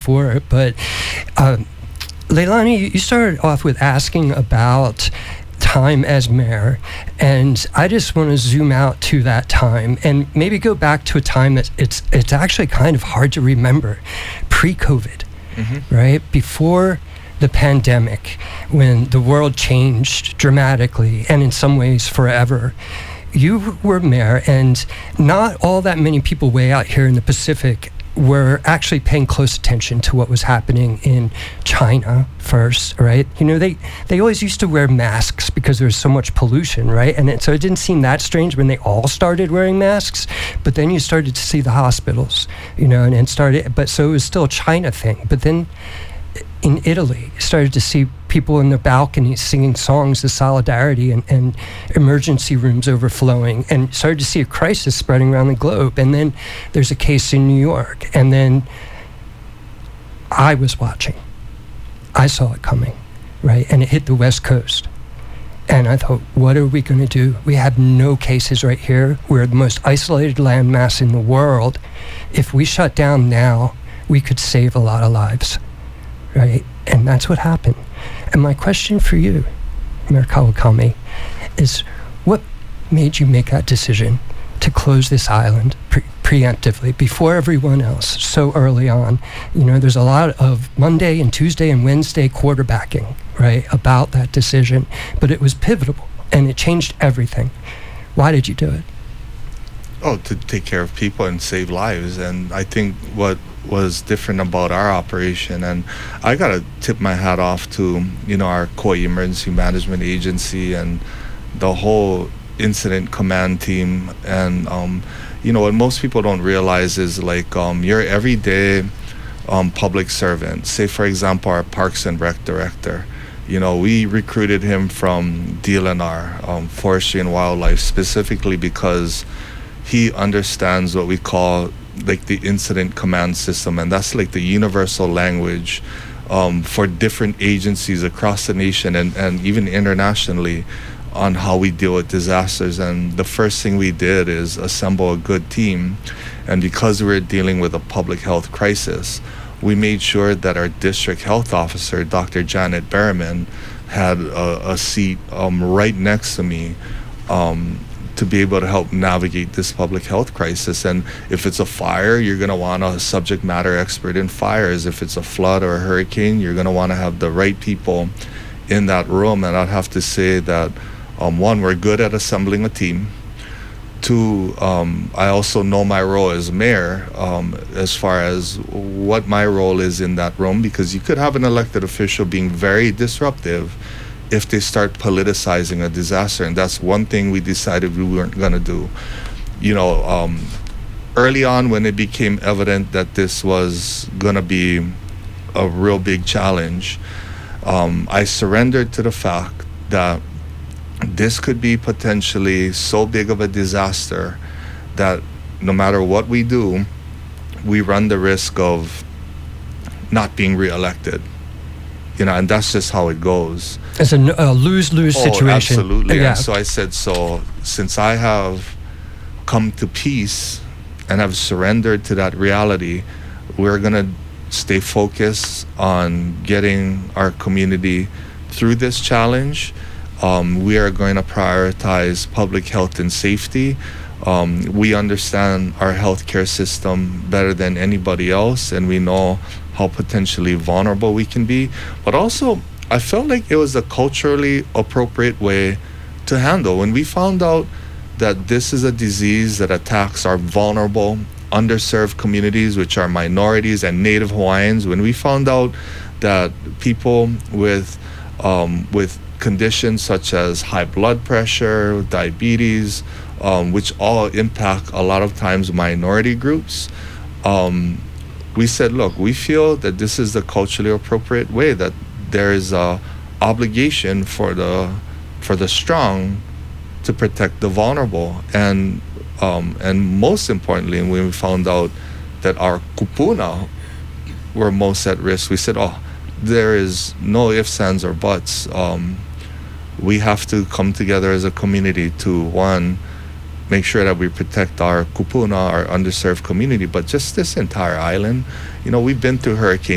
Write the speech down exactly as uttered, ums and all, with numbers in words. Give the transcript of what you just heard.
before, but um, Leilani, you started off with asking about time as mayor, and I just want to zoom out to that time and maybe go back to a time that it's it's actually kind of hard to remember, pre-COVID, mm-hmm. right? Before the pandemic, when the world changed dramatically and in some ways forever. You were mayor, and not all that many people way out here in the Pacific were actually paying close attention to what was happening in China first, right? You know, they, they always used to wear masks because there was so much pollution, right? And it, so it didn't seem that strange when they all started wearing masks, but then you started to see the hospitals, you know, and, and started, but so it was still a China thing. But then in Italy, started to see people in the balconies singing songs of solidarity, and, and emergency rooms overflowing, and started to see a crisis spreading around the globe. And then there's a case in New York, and then I was watching. I saw it coming, right? And it hit the West Coast. And I thought, what are we going to do? We have no cases right here. We're the most isolated landmass in the world. If we shut down now, we could save a lot of lives, right? And that's what happened. And my question for you, Mayor Kawakami, is what made you make that decision to close this island pre- preemptively before everyone else so early on? You know, there's a lot of Monday and Tuesday and Wednesday quarterbacking, right, about that decision, but it was pivotal and it changed everything. Why did you do it? Oh, to take care of people and save lives. And I think what was different about our operation, and I gotta tip my hat off to, you know, our Kauai Emergency Management Agency and the whole incident command team. And um, you know, what most people don't realize is like um, your everyday um, public servant. Say, for example, our Parks and Rec director. You know, we recruited him from D L N R, um, Forestry and Wildlife, specifically because he understands what we call like the incident command system, and that's like the universal language um, for different agencies across the nation and, and even internationally on how we deal with disasters. And the first thing we did is assemble a good team, and because we were dealing with a public health crisis, we made sure that our district health officer, Doctor Janet Berriman, had a, a seat um, right next to me um, to be able to help navigate this public health crisis. And if it's a fire, you're going to want a subject matter expert in fires. If it's a flood or a hurricane, you're going to want to have the right people in that room. And I'd have to say that, um, one, we're good at assembling a team. Two, um, I also know my role as mayor um, as far as what my role is in that room, because you could have an elected official being very disruptive if they start politicizing a disaster. And that's one thing we decided we weren't going to do. You know, um, early on when it became evident that this was going to be a real big challenge, um, I surrendered to the fact that this could be potentially so big of a disaster that no matter what we do, we run the risk of not being reelected. You know, and that's just how it goes. It's a, a lose-lose oh, situation. Absolutely. Yeah. And so I said, so since I have come to peace and have surrendered to that reality, we're going to stay focused on getting our community through this challenge. Um, we are going to prioritize public health and safety. Um, we understand our healthcare system better than anybody else, and we know how potentially vulnerable we can be. But also, I felt like it was a culturally appropriate way to handle. When we found out that this is a disease that attacks our vulnerable, underserved communities, which are minorities and Native Hawaiians, when we found out that people with um, with conditions such as high blood pressure, diabetes, um, which all impact a lot of times minority groups, um, we said, look, we feel that this is the culturally appropriate way, that there is a obligation for the for the strong to protect the vulnerable. And um, and most importantly, when we found out that our kupuna were most at risk, we said, oh, there is no ifs, ands, or buts. Um, we have to come together as a community to, one, make sure that we protect our kupuna, our underserved community, but just this entire island. You know, we've been through Hurricane